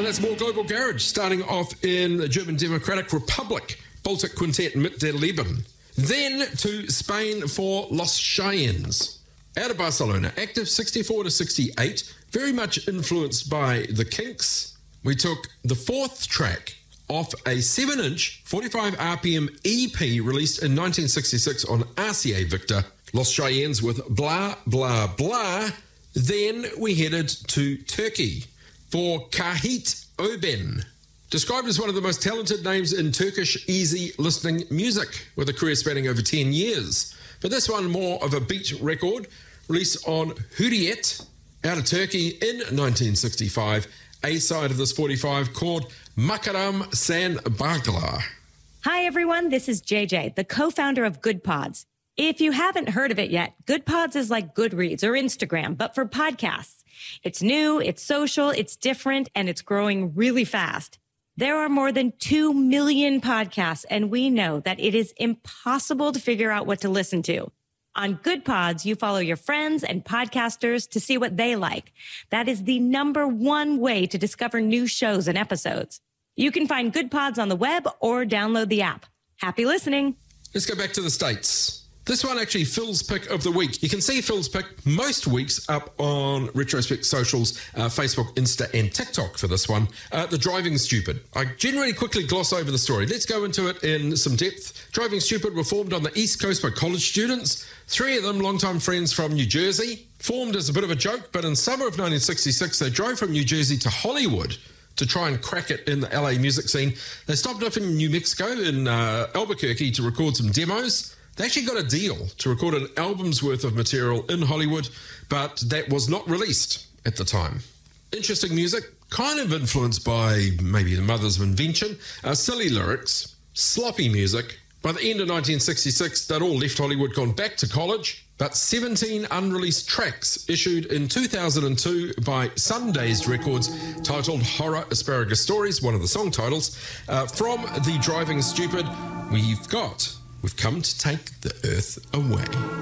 that's more Global Garage, starting off in the German Democratic Republic, Baltic Quintet Mit der Leben. Then to Spain for Los Cheyennes. Out of Barcelona, active 64 to 68, very much influenced by the Kinks. We took the fourth track off a 7-inch 45 RPM EP released in 1966 on RCA Victor, Los Cheyennes with Blah Blah Blah. Then we headed to Turkey for Kahit Oben, described as one of the most talented names in Turkish easy listening music, with a career spanning over 10 years. But this one more of a beat record, released on Hürriyet out of Turkey in 1965. A-side of this 45 called Makaram San Bagla. Hi everyone, this is JJ, the co-founder of Good Pods. If you haven't heard of it yet, Good Pods is like Goodreads or Instagram, but for podcasts. It's new, it's social, it's different, and it's growing really fast. There are more than 2 million podcasts, and we know that it is impossible to figure out what to listen to. On Good Pods, you follow your friends and podcasters to see what they like. That is the #1 way to discover new shows and episodes. You can find Good Pods on the web or download the app. Happy listening. Let's go back to the States. This one actually Phil's Pick of the Week. You can see Phil's Pick most weeks up on Retrospect Socials, Facebook, Insta, and TikTok for this one. The Driving Stupid. I generally quickly gloss over the story. Let's go into it in some depth. Driving Stupid were formed on the East Coast by college students. 3 of them longtime friends from New Jersey. Formed as a bit of a joke, but in summer of 1966, they drove from New Jersey to Hollywood to try and crack it in the LA music scene. They stopped off in New Mexico, in Albuquerque, to record some demos. They actually got a deal to record an album's worth of material in Hollywood, but that was not released at the time. Interesting music, kind of influenced by maybe the Mothers of Invention, silly lyrics, sloppy music. By the end of 1966, they'd all left Hollywood, gone back to college, but 17 unreleased tracks issued in 2002 by Sundazed Records titled Horror Asparagus Stories, one of the song titles. From The Driving Stupid, We've come to take the earth away.